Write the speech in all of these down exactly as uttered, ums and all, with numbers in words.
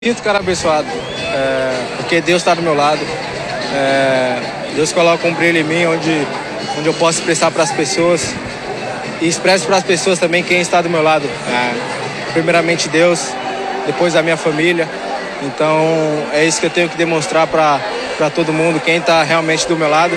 Sinto, cara, abençoado, é, porque Deus está do meu lado. É, Deus coloca um brilho em mim onde, onde eu posso expressar para as pessoas e expresso para as pessoas também quem está do meu lado. É, primeiramente Deus, depois a minha família. Então é isso que eu tenho que demonstrar para todo mundo, quem está realmente do meu lado.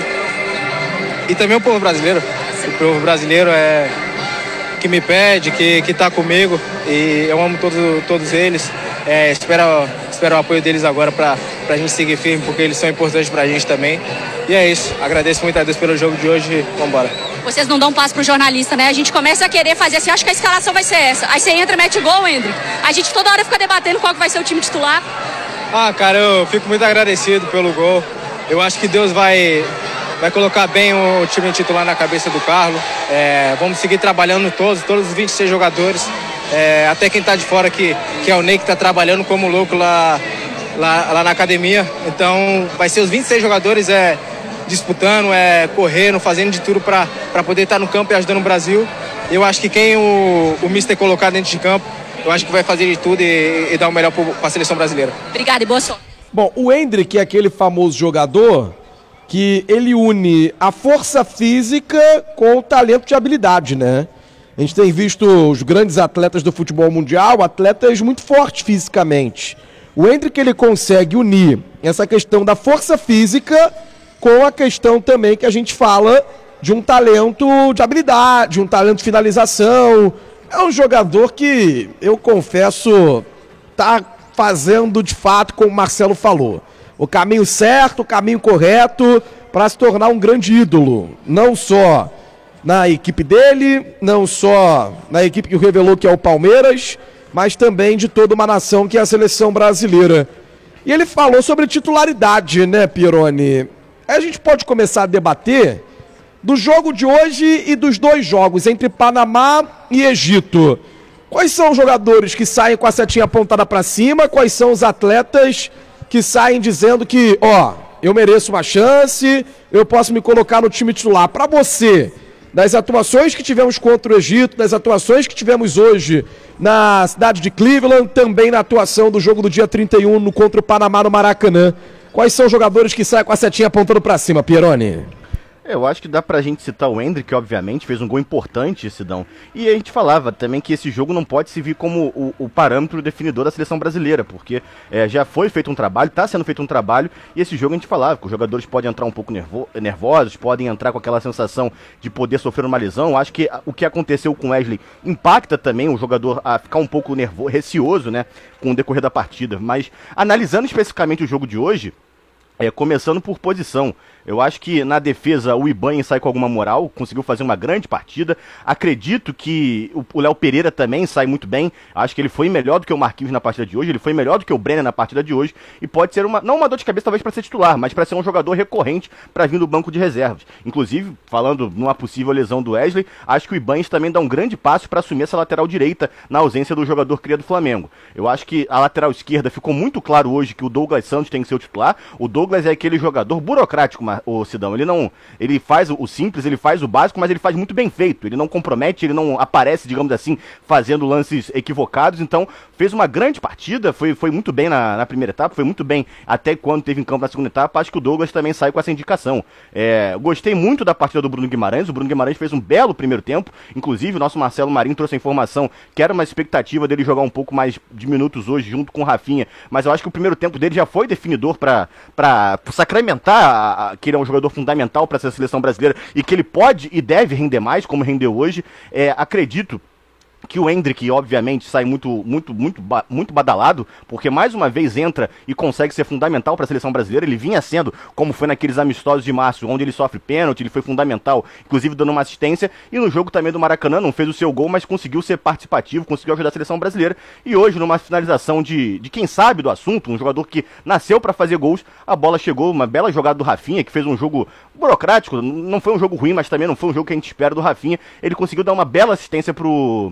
E também o povo brasileiro. O povo brasileiro é que me pede, que está comigo, e eu amo todos, todos eles. É, espero, espero o apoio deles agora para a gente seguir firme, porque eles são importantes para a gente também. E é isso, agradeço muito a Deus pelo jogo de hoje e vamos embora. Vocês não dão passo pro jornalista, né? A gente começa a querer fazer assim, acho que a escalação vai ser essa. Aí você entra, mete gol, Hendrick. A gente toda hora fica debatendo qual que vai ser o time titular. Ah, cara, eu fico muito agradecido pelo gol. Eu acho que Deus vai, vai colocar bem o time titular na cabeça do Carlos. É, vamos seguir trabalhando todos, todos os vinte e seis jogadores. É, até quem tá de fora, que, que é o Ney, que tá trabalhando como louco lá, lá, lá na academia. Então vai ser os vinte e seis jogadores é, disputando, é, correndo, fazendo de tudo para poder estar no campo e ajudando o Brasil. Eu acho que quem o, o mister colocar dentro de campo, eu acho que vai fazer de tudo e, e dar o melhor para a seleção brasileira. Obrigada e boa sorte. Bom, o Hendrick é aquele famoso jogador que ele une a força física com o talento de habilidade, né? A gente tem visto os grandes atletas do futebol mundial, atletas muito fortes fisicamente. O Hendrick, ele consegue unir essa questão da força física com a questão também que a gente fala de um talento de habilidade, um talento de finalização. É um jogador que, eu confesso, tá fazendo de fato, como o Marcelo falou, o caminho certo, o caminho correto para se tornar um grande ídolo. Não só na equipe dele, não só na equipe que o revelou que é o Palmeiras, mas também de toda uma nação que é a seleção brasileira. E ele falou sobre titularidade, né, Pieroni? A gente pode começar a debater do jogo de hoje e dos dois jogos, entre Panamá e Egito. Quais são os jogadores que saem com a setinha apontada para cima? Quais são os atletas que saem dizendo que, ó, eu mereço uma chance, eu posso me colocar no time titular? Para você, das atuações que tivemos contra o Egito, das atuações que tivemos hoje na cidade de Cleveland, também na atuação do jogo do dia trinta e um no, contra o Panamá no Maracanã. Quais são os jogadores que saem com a setinha apontando para cima, Pieroni? Eu acho que dá pra gente citar o Hendrick, que obviamente fez um gol importante, Sidão. E a gente falava também que esse jogo não pode servir como o, o parâmetro definidor da seleção brasileira, porque é, já foi feito um trabalho, está sendo feito um trabalho, e esse jogo a gente falava que os jogadores podem entrar um pouco nervo, nervosos, podem entrar com aquela sensação de poder sofrer uma lesão. Acho que o que aconteceu com o Wesley impacta também o jogador a ficar um pouco nervoso, receoso, né, com o decorrer da partida. Mas analisando especificamente o jogo de hoje, É, começando por posição, eu acho que na defesa o Ibanha sai com alguma moral, conseguiu fazer uma grande partida. Acredito que o Léo Pereira também sai muito bem, acho que ele foi melhor do que o Marquinhos na partida de hoje, ele foi melhor do que o Brenner na partida de hoje, e pode ser uma, não uma dor de cabeça talvez para ser titular, mas para ser um jogador recorrente para vir do banco de reservas. Inclusive, falando numa possível lesão do Wesley, acho que o Ibanha também dá um grande passo para assumir essa lateral direita na ausência do jogador cria do Flamengo. Eu acho que a lateral esquerda ficou muito claro hoje que o Douglas Santos tem que ser o titular. O Douglas Douglas é aquele jogador burocrático, o Sidão. Ele não, ele faz o simples, ele faz o básico, mas ele faz muito bem feito. Ele não compromete, ele não aparece, digamos assim, fazendo lances equivocados. Então, fez uma grande partida, foi, foi muito bem na, na primeira etapa, foi muito bem até quando teve em campo na segunda etapa. Acho que o Douglas também sai com essa indicação. É, gostei muito da partida do Bruno Guimarães. O Bruno Guimarães fez um belo primeiro tempo. Inclusive, o nosso Marcelo Marinho trouxe a informação que era uma expectativa dele jogar um pouco mais de minutos hoje junto com o Rafinha. Mas eu acho que o primeiro tempo dele já foi definidor para sacramentar a, a, que ele é um jogador fundamental para essa seleção brasileira e que ele pode e deve render mais, como rendeu hoje. É, acredito que o Hendrick, obviamente, sai muito, muito, muito, muito badalado, porque mais uma vez entra e consegue ser fundamental para a seleção brasileira. Ele vinha sendo, como foi naqueles amistosos de março, onde ele sofre pênalti, ele foi fundamental, inclusive dando uma assistência, e no jogo também do Maracanã, não fez o seu gol, mas conseguiu ser participativo, conseguiu ajudar a seleção brasileira, e hoje, numa finalização de, de quem sabe do assunto, um jogador que nasceu para fazer gols, a bola chegou, uma bela jogada do Rafinha, que fez um jogo burocrático, não foi um jogo ruim, mas também não foi um jogo que a gente espera do Rafinha. Ele conseguiu dar uma bela assistência pro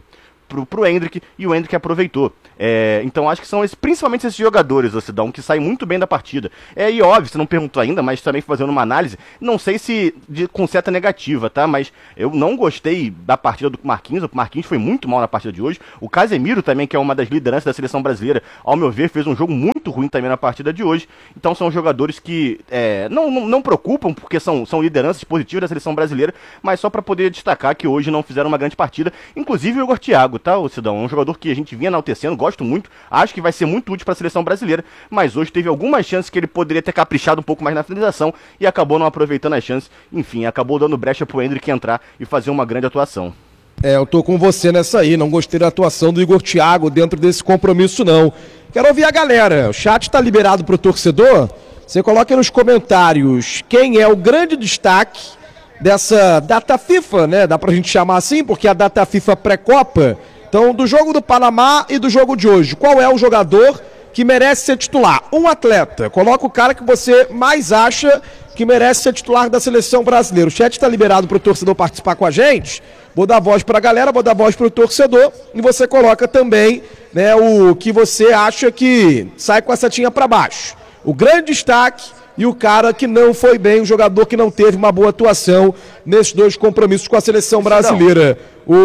pro, pro Endrick, e o Endrick aproveitou. É, então acho que são esses, principalmente esses jogadores, Cidão, que saem muito bem da partida. É, e óbvio, você não perguntou ainda, mas também fazendo uma análise, não sei se de, com seta negativa, tá? Mas eu não gostei da partida do Marquinhos, o Marquinhos foi muito mal na partida de hoje. O Casemiro também, que é uma das lideranças da seleção brasileira, ao meu ver, fez um jogo muito ruim também na partida de hoje. Então são jogadores que é, não, não, não preocupam, porque são, são lideranças positivas da seleção brasileira, mas só para poder destacar que hoje não fizeram uma grande partida. Inclusive o Igor Thiago, tá, o Cidão? É um jogador que a gente vinha enaltecendo, gosto muito, acho que vai ser muito útil para a seleção brasileira, mas hoje teve algumas chances que ele poderia ter caprichado um pouco mais na finalização e acabou não aproveitando as chances. Enfim, acabou dando brecha pro Endrick entrar e fazer uma grande atuação. É, eu tô com você nessa aí, não gostei da atuação do Igor Thiago dentro desse compromisso não. Quero ouvir a galera, o chat tá liberado pro torcedor, você coloca aí nos comentários quem é o grande destaque dessa data FIFA, né, dá pra gente chamar assim, porque a data FIFA pré-copa. Então, do jogo do Panamá e do jogo de hoje, qual é o jogador que merece ser titular? Um atleta. Coloca o cara que você mais acha que merece ser titular da seleção brasileira. O chat está liberado para o torcedor participar com a gente. Vou dar voz para a galera, vou dar voz para o torcedor. E você coloca também, né, o que você acha que sai com a setinha para baixo. O grande destaque e o cara que não foi bem, o jogador que não teve uma boa atuação nesses dois compromissos com a seleção brasileira.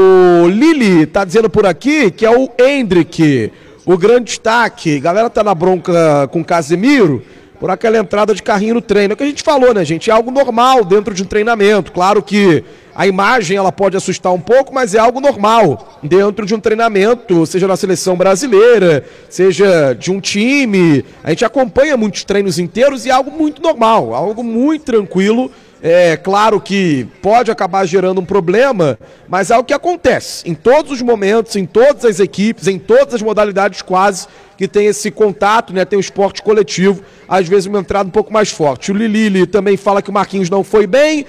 O Lili tá dizendo por aqui que é o Endrick, o grande destaque. A galera tá na bronca com o Casemiro por aquela entrada de carrinho no treino. É o que a gente falou, né, gente? É algo normal dentro de um treinamento. Claro que a imagem ela pode assustar um pouco, mas é algo normal dentro de um treinamento, seja na seleção brasileira, seja de um time. A gente acompanha muitos treinos inteiros e é algo muito normal, algo muito tranquilo. É claro que pode acabar gerando um problema, mas é o que acontece em todos os momentos, em todas as equipes, em todas as modalidades quase, que tem esse contato, né? Tem o esporte coletivo, às vezes uma entrada um pouco mais forte. O Lili também fala que o Marquinhos não foi bem,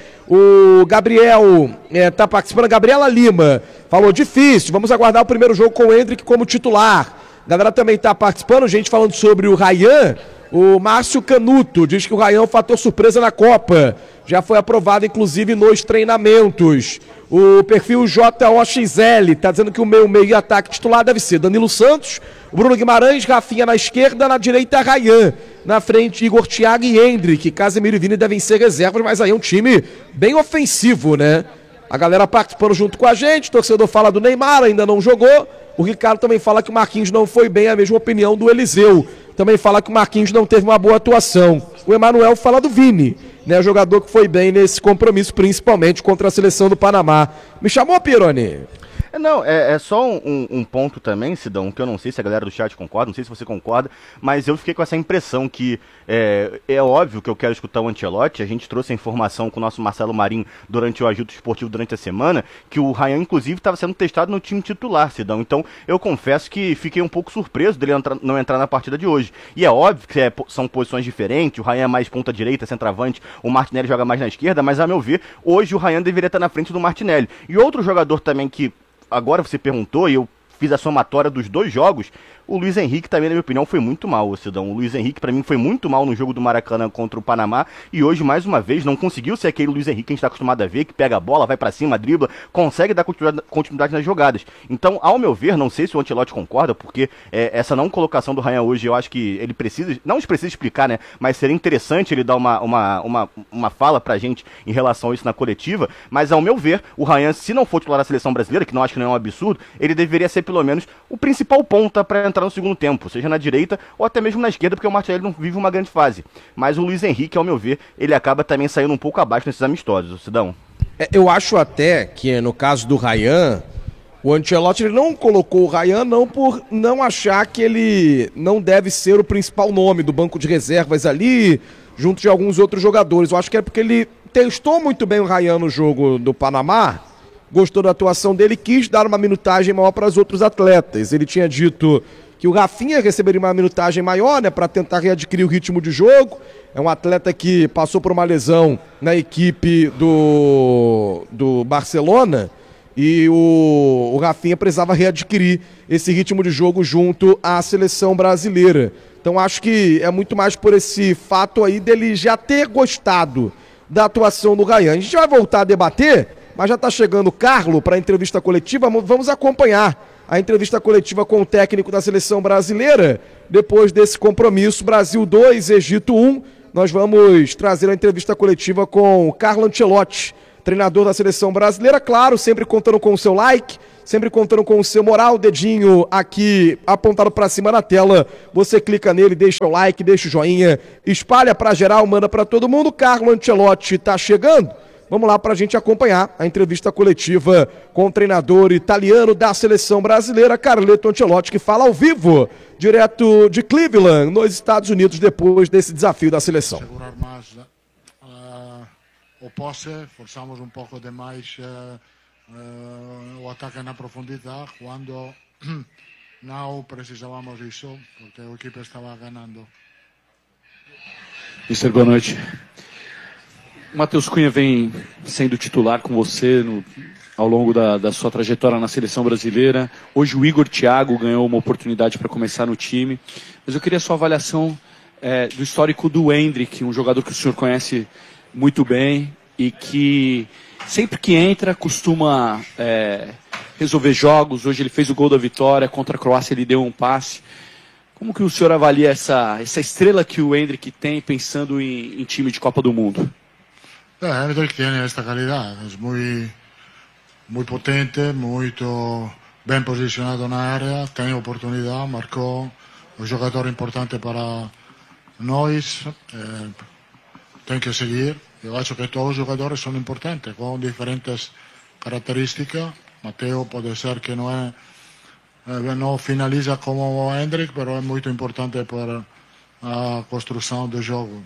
o Gabriel é, tá participando, a Gabriela Lima falou difícil, vamos aguardar o primeiro jogo com o Endrick como titular. A galera também tá participando, gente falando sobre o Ryan. O Márcio Canuto diz que o Ryan é um fator surpresa na Copa. Já foi aprovado, inclusive, nos treinamentos. O perfil J O X L está dizendo que o meu meio ataque titular deve ser Danilo Santos, Bruno Guimarães, Rafinha na esquerda, na direita Ryan. Na frente, Igor Thiago e Endrick. Casemiro e Vini devem ser reservas, mas aí é um time bem ofensivo, né? A galera participando junto com a gente, o torcedor fala do Neymar, ainda não jogou. O Ricardo também fala que o Marquinhos não foi bem, a mesma opinião do Eliseu. Também fala que o Marquinhos não teve uma boa atuação. O Emanuel fala do Vini, né, jogador que foi bem nesse compromisso, principalmente contra a seleção do Panamá. Me chamou, Pironi? Não, é, é só um, um ponto também, Sidão, que eu não sei se a galera do chat concorda, não sei se você concorda, mas eu fiquei com essa impressão que é, é óbvio que eu quero escutar o Ancelotti. A gente trouxe a informação com o nosso Marcelo Marinho durante o Ajuto Esportivo durante a semana, que o Ryan, inclusive, estava sendo testado no time titular, Sidão. Então, eu confesso que fiquei um pouco surpreso dele entrar, não entrar na partida de hoje. E é óbvio que é, são posições diferentes, o Ryan é mais ponta direita, centroavante, o Martinelli joga mais na esquerda, mas a meu ver, hoje o Ryan deveria estar na frente do Martinelli. E outro jogador também que agora você perguntou e eu fiz a somatória dos dois jogos, o Luiz Henrique também, na minha opinião, foi muito mal, Cidão. O Luiz Henrique, pra mim, foi muito mal no jogo do Maracanã contra o Panamá, e hoje, mais uma vez, não conseguiu ser aquele Luiz Henrique que a gente tá acostumado a ver, que pega a bola, vai pra cima, dribla, consegue dar continuidade, continuidade nas jogadas. Então, ao meu ver, não sei se o Ancelotti concorda, porque é, essa não colocação do Ryan hoje, eu acho que ele precisa, não precisa explicar, né, mas seria interessante ele dar uma, uma, uma, uma fala pra gente em relação a isso na coletiva, mas ao meu ver, o Ryan, se não for titular da seleção brasileira, que não acho que não é um absurdo, ele deveria ser pelo menos o principal ponta pra entrar no segundo tempo, seja na direita ou até mesmo na esquerda, porque o Martinelli não vive uma grande fase. Mas o Luiz Henrique, ao meu ver, ele acaba também saindo um pouco abaixo nesses amistosos, Cidão. É, eu acho até que no caso do Ryan, o Ancelotti ele não colocou o Ryan não por não achar que ele não deve ser o principal nome do banco de reservas ali, junto de alguns outros jogadores. Eu acho que é porque ele testou muito bem o Ryan no jogo do Panamá, gostou da atuação dele e quis dar uma minutagem maior para os outros atletas. Ele tinha dito que o Rafinha receberia uma minutagem maior, né, para tentar readquirir o ritmo de jogo. É um atleta que passou por uma lesão na equipe do, do Barcelona e o, o Rafinha precisava readquirir esse ritmo de jogo junto à seleção brasileira. Então acho que é muito mais por esse fato aí dele já ter gostado da atuação do Ryan. A gente vai voltar a debater, mas já está chegando o Carlo para a entrevista coletiva, vamos acompanhar a entrevista coletiva com o técnico da seleção brasileira. Depois desse compromisso, Brasil dois, Egito um, nós vamos trazer a entrevista coletiva com Carlo Ancelotti, treinador da seleção brasileira, claro, sempre contando com o seu like, sempre contando com o seu moral, dedinho aqui apontado para cima na tela, você clica nele, deixa o like, deixa o joinha, espalha para geral, manda para todo mundo. Carlo Ancelotti está chegando, vamos lá para a gente acompanhar a entrevista coletiva com o treinador italiano da seleção brasileira, Carleto Ancelotti, que fala ao vivo, direto de Cleveland, nos Estados Unidos, depois desse desafio da seleção. O posse, forçamos um pouco demais uh, uh, o ataque na profundidade, quando não precisávamos disso, porque a equipe estava ganhando. Mister, boa noite. O Matheus Cunha vem sendo titular com você no, ao longo da, da sua trajetória na seleção brasileira. Hoje o Igor Thiago ganhou uma oportunidade para começar no time, mas eu queria a sua avaliação é, do histórico do Endrick, um jogador que o senhor conhece muito bem e que sempre que entra costuma é, resolver jogos. Hoje ele fez o gol da vitória, contra a Croácia ele deu um passe. Como que o senhor avalia essa, essa estrela que o Endrick tem pensando em, em time de Copa do Mundo? É, Endrick tem esta qualidade, é muito, muito potente, muito bem posicionado na área, tem oportunidade, marcou, um jogador importante para nós, é, tem que seguir. Eu acho que todos os jogadores são importantes, com diferentes características. Mateo pode ser que não é, não finaliza como o Endrick, mas é muito importante para a construção do jogo.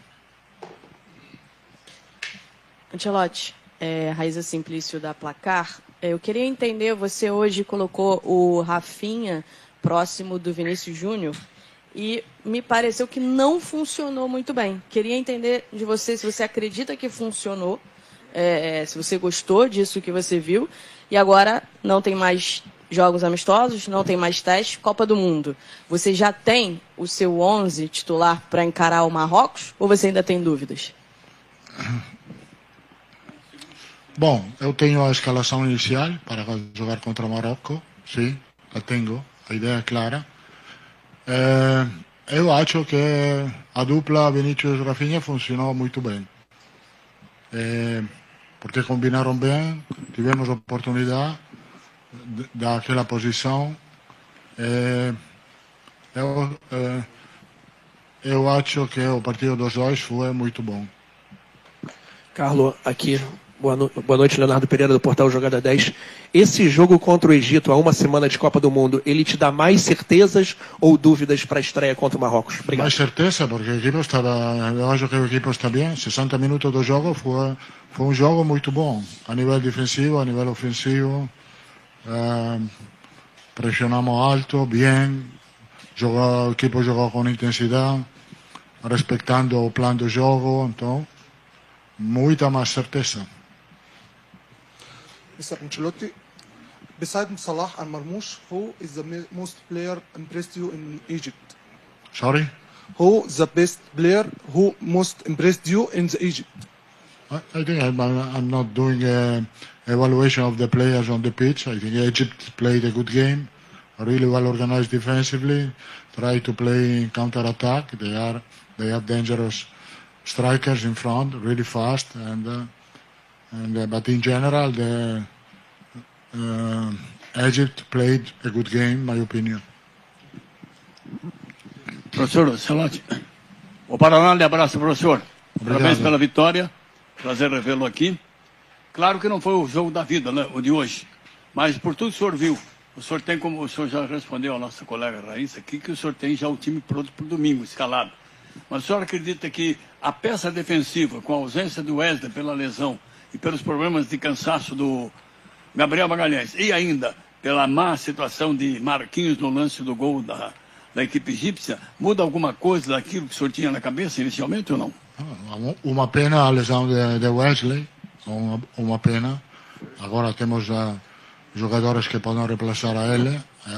Ancelotti, é, Raíza Simplício da Placar. Eu queria entender, você hoje colocou o Rafinha próximo do Vinícius Júnior e me pareceu que não funcionou muito bem. Queria entender de você se você acredita que funcionou, é, se você gostou disso que você viu, e agora não tem mais jogos amistosos, não tem mais testes, Copa do Mundo. Você já tem o seu onze titular para encarar o Marrocos ou você ainda tem dúvidas? Bom, eu tenho a escalação inicial para jogar contra o Marrocos, sim, a tenho, a ideia é clara. É, eu acho que a dupla Vinícius-Rafinha funcionou muito bem. É, porque combinaram bem, tivemos oportunidade daquela posição. É, eu, é, eu acho que o partido dos dois foi muito bom. Carlo, aqui. Boa, no... Boa noite, Leonardo Pereira, do Portal Jogada dez. Esse jogo contra o Egito, a uma semana de Copa do Mundo, ele te dá mais certezas ou dúvidas para a estreia contra o Marrocos? Obrigado. Mais certeza, porque o equipe estava, eu acho que o equipe está bem. sessenta minutos do jogo foi, foi um jogo muito bom, a nível defensivo, a nível ofensivo. Uh, pressionamos alto, bem. Jogou, o equipe jogou com intensidade, respeitando o plano do jogo, então, muita mais certeza. Mister Ancelotti, besides Salah and Marmoush, who is the most player impressed you in Egypt? Sorry? Who the best player who most impressed you in the Egypt? I, I think I'm, I'm not doing an evaluation of the players on the pitch. I think Egypt played a good game, really well organized defensively, try to play in counter-attack. They are they have dangerous strikers in front, really fast, and uh, and uh, but in general, the uh, Egypt played a good game, in my opinion. Professor Ancelotti, o Paraná lhe abraça, professor. Obrigado. Parabéns pela vitória, prazer revê-lo aqui. Claro que não foi o jogo da vida, né, o de hoje, mas por tudo que o senhor viu, o senhor tem, como o senhor já respondeu à nossa colega Raíssa aqui, que o senhor tem já o time pronto para o domingo, escalado. Mas o senhor acredita que a peça defensiva, com a ausência do Wesley pela lesão e pelos problemas de cansaço do Gabriel Magalhães, e ainda pela má situação de Marquinhos no lance do gol da, da equipe egípcia, muda alguma coisa daquilo que o senhor tinha na cabeça inicialmente ou não? Uma pena a lesão de, de Wesley, uma, uma pena. Agora temos uh, jogadores que podem reemplaçar a ele.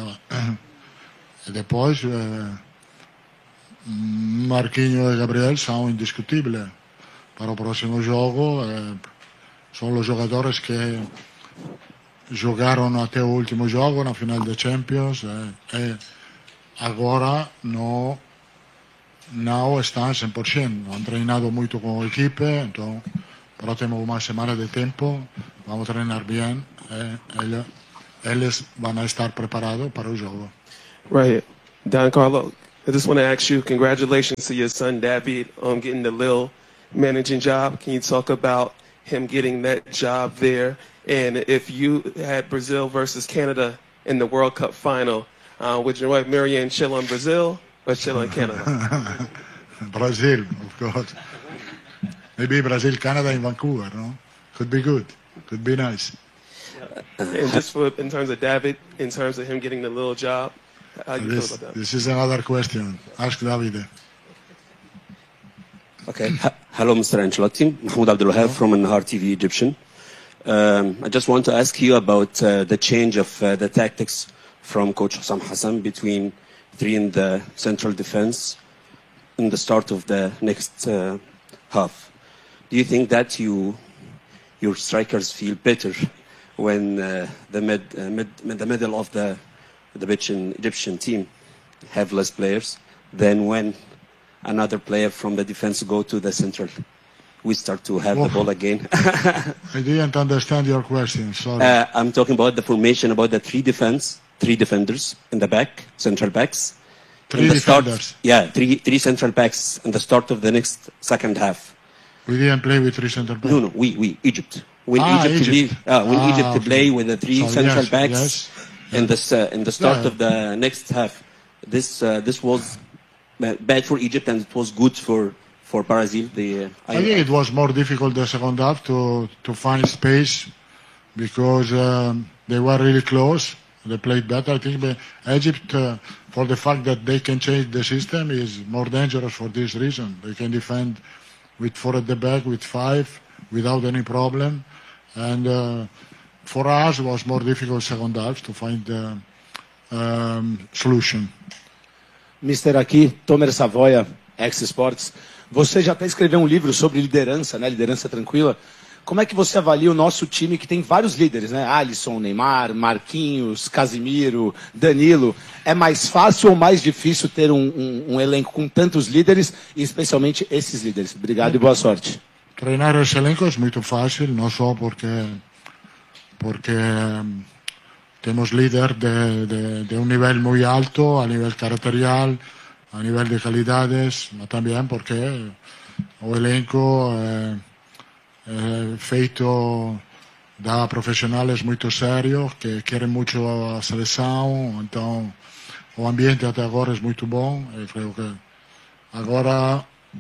E depois... Uh, Marquinhos e Gabriel são indiscutíveis para o próximo jogo. Eh, são os jogadores que jogaram até o último jogo na final da Champions e, e agora não, não estão cem por cento. Han treinado muito com a equipe, então próximo uma semana de tempo vamos treinar bem e ele, eles vão estar preparados para o jogo. Right. Don Carlo, I just want to ask you, congratulations to your son David on getting the Lille managing job. Can you talk about him getting that job there? And if you had Brazil versus Canada in the World Cup final, uh, would your wife Marianne chill on Brazil or chill on Canada? Brazil, of course. Maybe Brazil, Canada in Vancouver, no? Could be good. Could be nice. And just for, in terms of David, in terms of him getting the Lille job, how do you This, feel about that? this is another question. Ask Davide. Okay. H- Hello, Mister Ancelotti. Mahmoud Abdul Wahab from Nahar T V Egyptian. Um, I just want to ask you about uh, the change of uh, the tactics from Coach Hussam Hassan between three in the central defense in the start of the next uh, half. Do you think that you your strikers feel better when uh, the mid, uh, mid, mid the middle of the the Egyptian, Egyptian team have less players than when another player from the defense go to the central? We start to have the ball again. I didn't understand your question, sorry. Uh, I'm talking about the formation, about the three defense, three defenders in the back, central backs. Three In the start- defenders. yeah, three three central backs in the start of the next second half. We didn't play with three center backs. No, no, we, we, Egypt. When Ah, Egypt, Egypt. Play, uh, when Ah, Egypt okay. play with the three So, central yes, backs yes. in this uh, in the start Yeah. of the next half, this uh, this was ba- bad for Egypt and it was good for for Brazil. The uh, I think it was more difficult the second half to, to find space because um, they were really close. They played better. I think the Egypt, uh, for the fact that they can change the system, is more dangerous for this reason. They can defend with four at the back, with five, without any problem. And uh, for us, it was more difficult second half to find the um, solution. Mister aqui, Tomer Savoia, X-Sports. Você já até escreveu um livro sobre liderança, né? Liderança tranquila. Como é que você avalia o nosso time que tem vários líderes, né? Alisson, Neymar, Marquinhos, Casimiro, Danilo. É mais fácil ou mais difícil ter um, um, um elenco com tantos líderes e especialmente esses líderes? Obrigado e boa sorte. Treinar esse elenco é muito fácil, não só porque, porque um, temos líder de, de, de um nível muito alto, a nível caracterial, a nível de qualidades, mas também porque o elenco é, é feito de profissionais muito sérios, que querem muito a seleção, então o ambiente até agora é muito bom. Eu creio que agora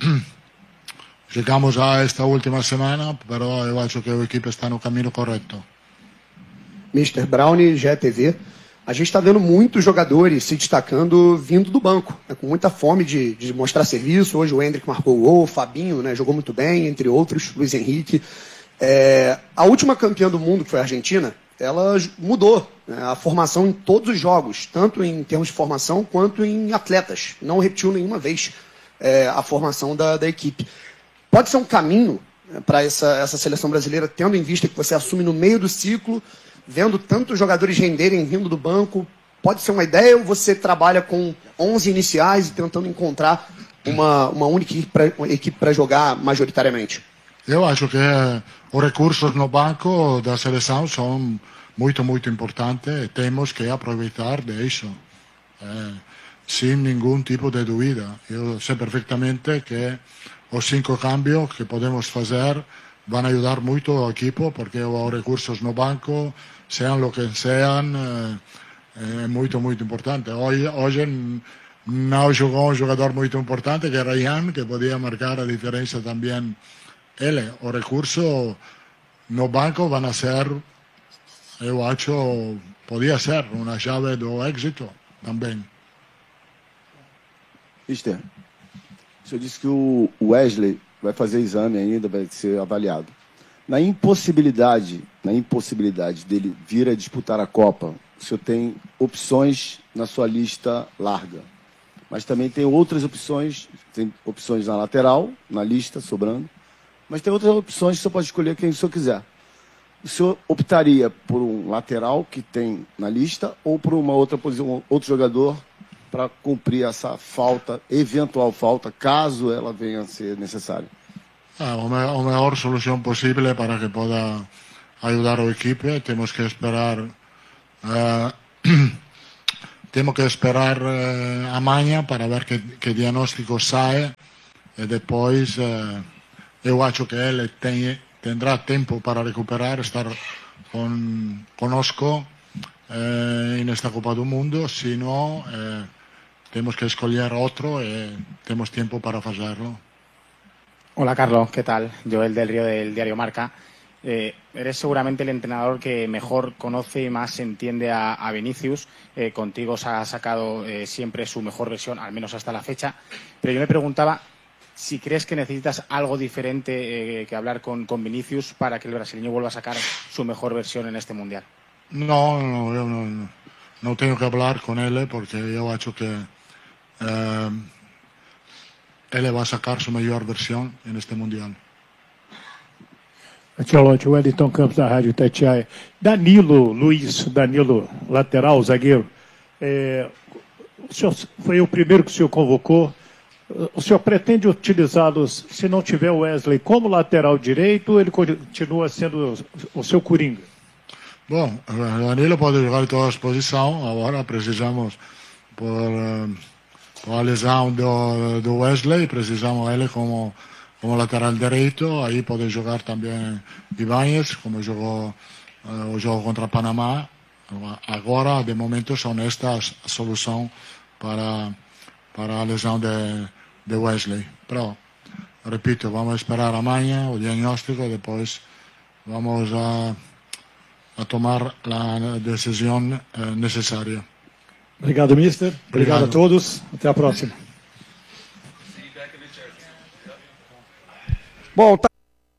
chegamos a esta última semana, mas eu acho que a equipe está no caminho correto. Mister Brown, G E T V. A gente está vendo muitos jogadores se destacando vindo do banco, né, com muita fome de, de mostrar serviço. Hoje o Endrick marcou o gol, o Fabinho, né, jogou muito bem, entre outros, Luiz Henrique. É, a última campeã do mundo, que foi a Argentina, ela mudou, né, a formação em todos os jogos, tanto em termos de formação quanto em atletas. Não repetiu nenhuma vez é, a formação da, da equipe. Pode ser um caminho, né, para essa, essa seleção brasileira, tendo em vista que você assume no meio do ciclo, vendo tantos jogadores renderem vindo do banco, pode ser uma ideia ou você trabalha com onze iniciais e tentando encontrar uma, uma única equipe para jogar majoritariamente? Eu acho que os recursos no banco da seleção são muito, muito importantes e temos que aproveitar disso, eh, sem nenhum tipo de dúvida. Eu sei perfeitamente que os cinco cambios que podemos fazer vão ajudar muito o equipo, porque os recursos no banco, sejam o que sejam, é muito, muito importante. Hoje, hoje não jogou um jogador muito importante, que é Ryan, que podia marcar a diferença também. Ele, o recurso no banco vão ser, eu acho, podia ser uma chave do êxito também. Mister, o senhor disse que o Wesley vai fazer exame ainda, vai ser avaliado. Na impossibilidade, na impossibilidade dele vir a disputar a Copa, o senhor tem opções na sua lista larga, mas também tem outras opções, tem opções na lateral, na lista, sobrando, mas tem outras opções que o senhor pode escolher quem o senhor quiser. o senhor optaria por um lateral que tem na lista ou por uma outra posição, outro jogador para cumprir essa falta, eventual falta, caso ela venha a ser necessária? Ah, o, me, a mejor solución posible para que pueda ayudar al equipo. Tenemos que esperar uh, tenemos que esperar uh, a mañana para ver que, que diagnóstico sai e depois uh, eu acho que ele tem, tendrá tempo para recuperar, estar con, conosco uh, nesta Copa do Mundo, se não uh, temos que escolher outro e temos tempo para hacerlo. Hola Carlos, ¿qué tal? Joel del Río del diario Marca. Eh, eres seguramente el entrenador que mejor conoce y más entiende a, a Vinicius. Eh, contigo se ha sacado eh, siempre su mejor versión, al menos hasta la fecha. Pero yo me preguntaba si crees que necesitas algo diferente eh, que hablar con, con Vinicius para que el brasileño vuelva a sacar su mejor versión en este Mundial. No, no, yo no, no tengo que hablar con él porque yo acho que eh, ele vai sacar sua melhor versão neste Mundial. Ancelotti, Wellington Campos da Rádio Itatiaia. Danilo, Luiz Danilo, lateral, zagueiro. É, o senhor foi o primeiro que o senhor convocou. O senhor pretende utilizá-los, se não tiver o Wesley, como lateral direito, ou ele continua sendo o seu coringa? Bom, Danilo pode jogar em todas as posições. Agora precisamos por... Uh, a lesão do, do Wesley, precisamos ele como, como lateral direito, aí pode jogar também Ibáñez, como jogou uh, o jogo contra Panamá. Agora, de momento, são estas a solução para, para a lesão de, de Wesley. Pero, repito, vamos esperar amanhã o diagnóstico e depois vamos a, a tomar a decisão uh, necessária. Obrigado, mister. Obrigado. Obrigado a todos. Até a próxima. Bom, tá...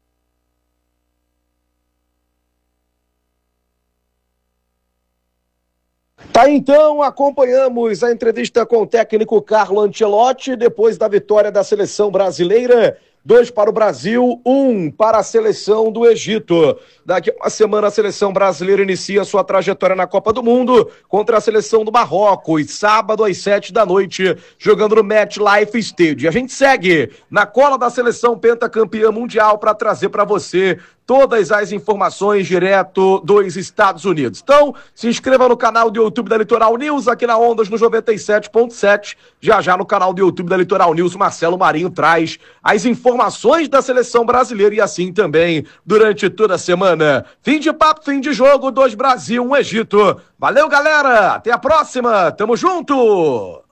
Tá, então, acompanhamos a entrevista com o técnico Carlo Ancelotti depois da vitória da seleção brasileira. Dois para o Brasil, um para a seleção do Egito. Daqui a uma semana a seleção brasileira inicia sua trajetória na Copa do Mundo contra a seleção do Marrocos, sábado às sete da noite, jogando no MetLife Stadium. A gente segue na cola da seleção pentacampeã mundial para trazer para você todas as informações direto dos Estados Unidos. Então, se inscreva no canal do YouTube da Litoral News, aqui na Ondas, no noventa e sete ponto sete. Já já no canal do YouTube da Litoral News, Marcelo Marinho traz as informações da seleção brasileira e assim também durante toda a semana. Fim de papo, fim de jogo, dois Brasil, um Egito. Valeu, galera! Até a próxima! Tamo junto!